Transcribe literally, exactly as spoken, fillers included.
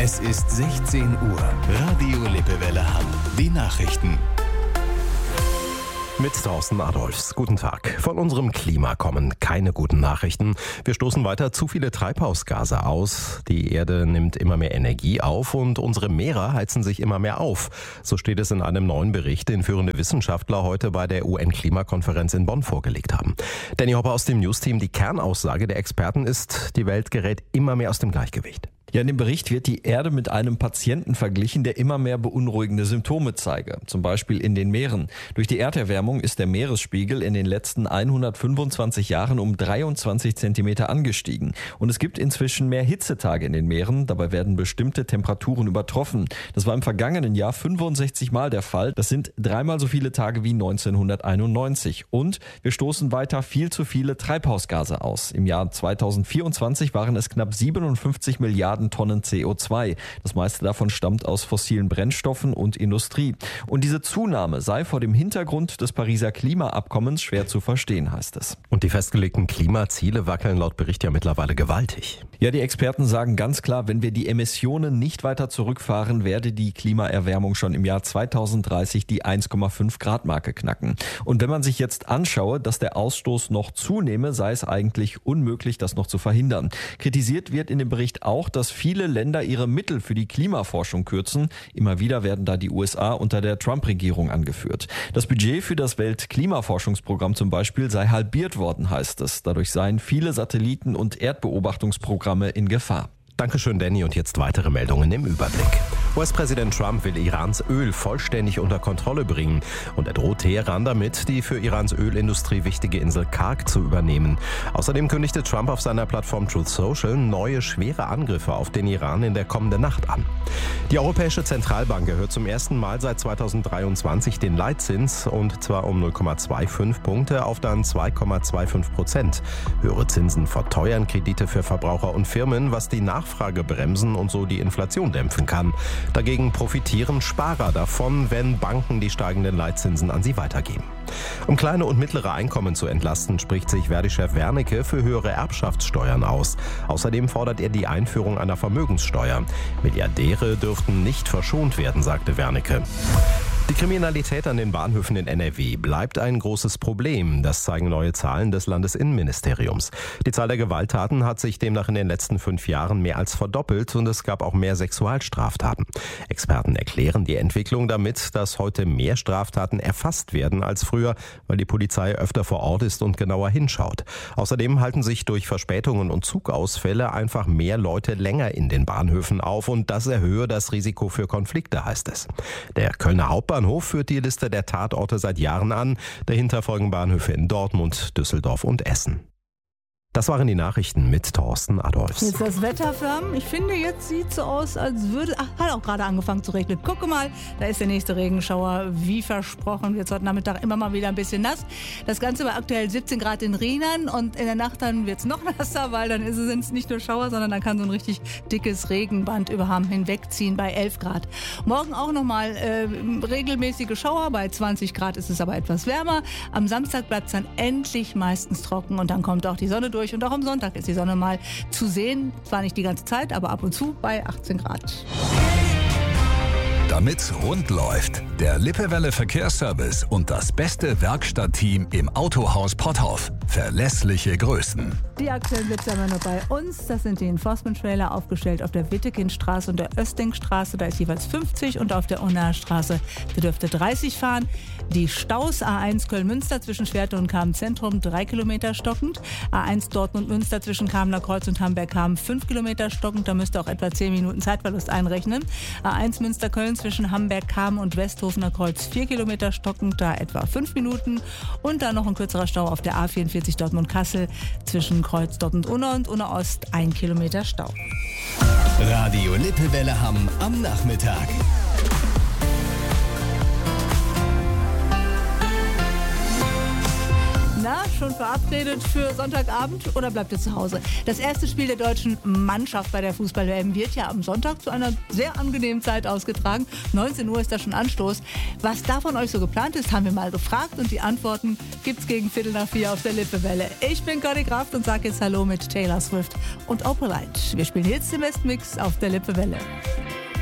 Es ist sechzehn Uhr. Radio Lippewelle Hamm. Die Nachrichten. Mit Thorsten Adolfs. Guten Tag. Von unserem Klima kommen keine guten Nachrichten. Wir stoßen weiter zu viele Treibhausgase aus. Die Erde nimmt immer mehr Energie auf und unsere Meere heizen sich immer mehr auf. So steht es in einem neuen Bericht, den führende Wissenschaftler heute bei der U N-Klimakonferenz in Bonn vorgelegt haben. Danny Hopper aus dem News-Team. Die Kernaussage der Experten ist, die Welt gerät immer mehr aus dem Gleichgewicht. Ja, in dem Bericht wird die Erde mit einem Patienten verglichen, der immer mehr beunruhigende Symptome zeige. Zum Beispiel in den Meeren. Durch die Erderwärmung ist der Meeresspiegel in den letzten hundertfünfundzwanzig Jahren um dreiundzwanzig Zentimeter angestiegen. Und es gibt inzwischen mehr Hitzetage in den Meeren. Dabei werden bestimmte Temperaturen übertroffen. Das war im vergangenen Jahr fünfundsechzig Mal der Fall. Das sind dreimal so viele Tage wie neunzehnhunderteinundneunzig. Und wir stoßen weiter viel zu viele Treibhausgase aus. Im Jahr zweitausendvierundzwanzig waren es knapp siebenundfünfzig Milliarden Tonnen C O zwei. Das meiste davon stammt aus fossilen Brennstoffen und Industrie. Und diese Zunahme sei vor dem Hintergrund des Pariser Klimaabkommens schwer zu verstehen, heißt es. Und die festgelegten Klimaziele wackeln laut Bericht ja mittlerweile gewaltig. Ja, die Experten sagen ganz klar, wenn wir die Emissionen nicht weiter zurückfahren, werde die Klimaerwärmung schon im Jahr zweitausenddreißig die eins Komma fünf Grad Marke knacken. Und wenn man sich jetzt anschaue, dass der Ausstoß noch zunehme, sei es eigentlich unmöglich, das noch zu verhindern. Kritisiert wird in dem Bericht auch, dass viele Länder ihre Mittel für die Klimaforschung kürzen. Immer wieder werden da die U S A unter der Trump-Regierung angeführt. Das Budget für das Weltklimaforschungsprogramm zum Beispiel sei halbiert worden, heißt es. Dadurch seien viele Satelliten- und Erdbeobachtungsprogramme in Gefahr. Dankeschön, Danny. Und jetzt weitere Meldungen im Überblick. U S-Präsident Trump will Irans Öl vollständig unter Kontrolle bringen. Und er droht Teheran damit, die für Irans Ölindustrie wichtige Insel Karg zu übernehmen. Außerdem kündigte Trump auf seiner Plattform Truth Social neue schwere Angriffe auf den Iran in der kommenden Nacht an. Die Europäische Zentralbank erhöht zum ersten Mal seit zweitausenddreiundzwanzig den Leitzins, und zwar um null Komma fünfundzwanzig Punkte auf dann zwei Komma fünfundzwanzig Prozent. Höhere Zinsen verteuern Kredite für Verbraucher und Firmen, was die Nachfrage bremsen und so die Inflation dämpfen kann. Dagegen profitieren Sparer davon, wenn Banken die steigenden Leitzinsen an sie weitergeben. Um kleine und mittlere Einkommen zu entlasten, spricht sich Verdi-Chef Wernicke für höhere Erbschaftssteuern aus. Außerdem fordert er die Einführung einer Vermögenssteuer. Milliardäre dürften nicht verschont werden, sagte Wernicke. Die Kriminalität an den Bahnhöfen in N R W bleibt ein großes Problem. Das zeigen neue Zahlen des Landesinnenministeriums. Die Zahl der Gewalttaten hat sich demnach in den letzten fünf Jahren mehr als verdoppelt und es gab auch mehr Sexualstraftaten. Experten erklären die Entwicklung damit, dass heute mehr Straftaten erfasst werden als früher, weil die Polizei öfter vor Ort ist und genauer hinschaut. Außerdem halten sich durch Verspätungen und Zugausfälle einfach mehr Leute länger in den Bahnhöfen auf und das erhöhe das Risiko für Konflikte, heißt es. Der Kölner Hauptbahnhof Bahnhof führt die Liste der Tatorte seit Jahren an. Dahinter folgen Bahnhöfe in Dortmund, Düsseldorf und Essen. Das waren die Nachrichten mit Thorsten Adolfs. Jetzt das Wetter für Hamm. Ich finde, jetzt sieht es so aus, als würde... Ach, hat auch gerade angefangen zu regnen. Gucke mal, da ist der nächste Regenschauer. Wie versprochen, wird es heute Nachmittag immer mal wieder ein bisschen nass. Das Ganze bei aktuell siebzehn Grad in Rheinland und in der Nacht dann wird es noch nasser, weil dann sind es nicht nur Schauer, sondern dann kann so ein richtig dickes Regenband über Hamm hinwegziehen bei elf Grad. Morgen auch nochmal äh, regelmäßige Schauer. Bei zwanzig Grad ist es aber etwas wärmer. Am Samstag bleibt es dann endlich meistens trocken und dann kommt auch die Sonne durch. Und auch am Sonntag ist die Sonne mal zu sehen. Zwar nicht die ganze Zeit, aber ab und zu bei achtzehn Grad. Damit rund läuft, der Lippewelle Verkehrsservice und das beste Werkstattteam im Autohaus Potthoff. Verlässliche Größen. Die aktuellen Blitze haben wir nur bei uns. Das sind die Enforcement-Trailer aufgestellt auf der Wittekindstraße und der Östingstraße. Da ist jeweils fünfzig und auf der Unnaher Straße da dürfte dreißig fahren. Die Staus A eins Köln-Münster zwischen Schwerte und Kamen-Zentrum drei Kilometer stockend. A eins Dortmund-Münster zwischen Kamener Kreuz und Hamberg-Kamen fünf Kilometer stockend. Da müsst ihr auch etwa zehn Minuten Zeitverlust einrechnen. A eins Münster-Köln zwischen Hamberg-Kamen und Westhofener Kreuz vier Kilometer stockend. Da etwa fünf Minuten. Und dann noch ein kürzerer Stau auf der A vierundvierzig Dortmund-Kassel zwischen Kreuz Dortmund-Unna und Unna-Ost ein Kilometer Stau. Radio Lippewelle Hamm am Nachmittag. Na, schon verabredet für Sonntagabend oder bleibt ihr zu Hause? Das erste Spiel der deutschen Mannschaft bei der Fußball-W M wird ja am Sonntag zu einer sehr angenehmen Zeit ausgetragen. neunzehn Uhr ist da schon Anstoß. Was da von euch so geplant ist, haben wir mal gefragt und die Antworten gibt's gegen Viertel nach vier auf der Lippewelle. Ich bin Conny Kraft und sage jetzt Hallo mit Taylor Swift und Opalite. Wir spielen jetzt den Westmix auf der Lippewelle.